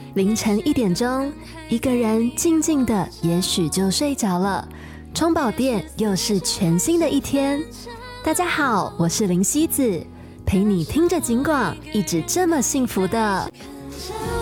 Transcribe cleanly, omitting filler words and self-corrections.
凌晨1点钟，一个人静静的也许就睡着了。充饱电，又是全新的一天。大家好，我是林希子，陪你听着警广，一直这么幸福的。